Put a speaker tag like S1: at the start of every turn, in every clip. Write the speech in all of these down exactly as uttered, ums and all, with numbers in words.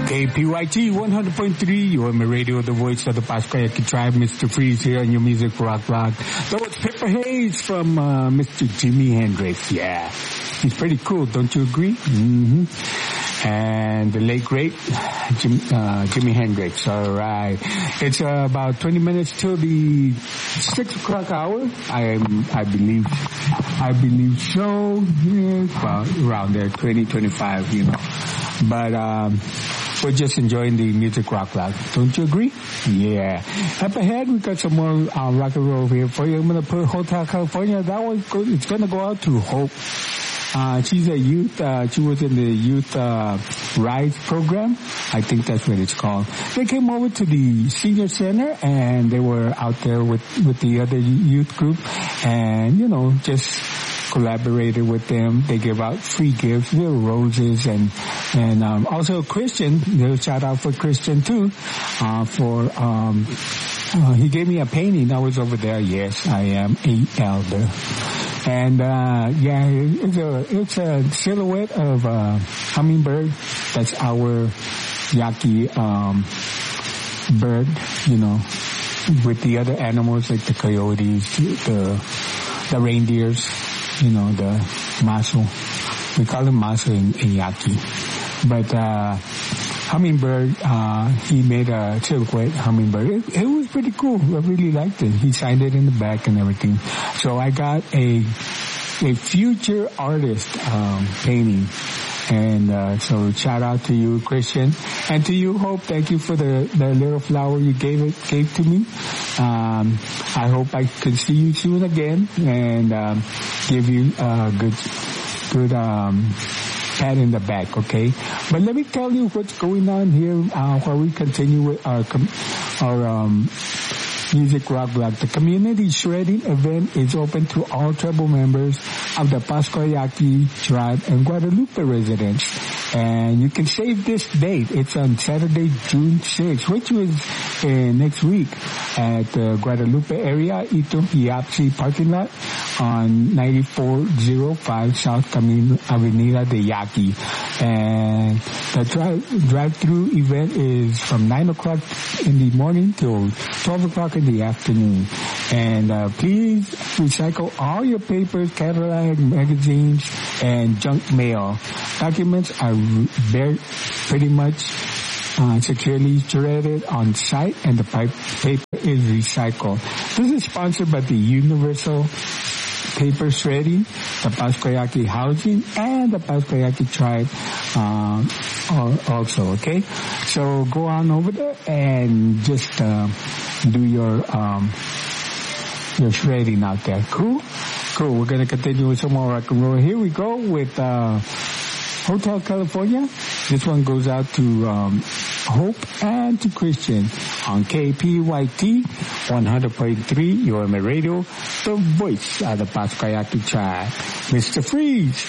S1: K P Y T one hundred point three, U M A Radio, the voice of the Pascua-Yaqui tribe. Mister Freeze here on your Music Rock Rock. That was Pepper Hayes from uh, Mister Jimi Hendrix. Yeah, he's pretty cool, don't you agree? Mm-hmm. And the late great Jim, uh, Jimi Hendrix. All right, it's uh, about twenty minutes till the six o'clock hour. I I believe I believe so. Yeah, well, around there, twenty twenty-five, you know. But um, we're just enjoying the Music Rock Rock. Don't you agree? Yeah. Up ahead, we got some more uh, rock and roll here for you. I'm going to put Hotel California. That one, it's going to go out to Hope. Uh, she's a youth, uh, she was in the youth, uh, RISE program. I think that's what it's called. They came over to the senior center and they were out there with, with the other youth group and, you know, just collaborated with them. They give out free gifts, little roses, and and um, also Christian. Little shout out for Christian too. Uh, for um, uh, he gave me a painting. I was over there. Yes, I am a elder. And uh yeah, it's a it's a silhouette of a hummingbird. That's our Yaqui um bird. You know, with the other animals like the coyotes, the the reindeers. You know, the maso. We call him maso in, in Yaqui. But, uh, hummingbird, uh, he made a silhouette hummingbird. It, it was pretty cool. I really liked it. He signed it in the back and everything. So I got a, a future artist, um, painting. And, uh, so shout out to you, Christian. And to you, Hope, thank you for the, the little flower you gave it, gave to me. Um, I hope I can see you soon again and, um, give you a good, good, um, pat in the back, okay? But let me tell you what's going on here, uh, while we continue with our, our, um, Music Rock Block. The community shredding event is open to all tribal members of the Pascua-Yaqui tribe and Guadalupe residents. And you can save this date. It's on Saturday, June sixth, which is uh, next week at the Guadalupe area, Ito Iapsi parking lot on ninety-four oh five South Camino Avenida de Yaqui. And the drive, drive-through event is from nine o'clock in the morning till twelve o'clock in the afternoon. And uh, please recycle all your papers, catalog, magazines, and junk mail. Documents are very, pretty much uh, securely shredded on site, and the pipe, paper is recycled. This is sponsored by the Universal Paper Shredding, the Pascua-Yaqui Housing, and the Pascua-Yaqui Tribe um, also, okay? So go on over there and just uh, do your um, your shredding out there. Cool? Cool. We're going to continue with some more rock and roll. Here we go with uh, Hotel California. This one goes out to um, Hope and to Christian on K P Y T one hundred point three, U M A Radio, the voice of the Pascua-Yaqui tribe. Mister Freeze.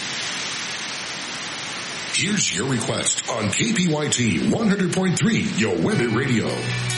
S2: Here's your request on K P Y T one hundred point three, U M A Radio.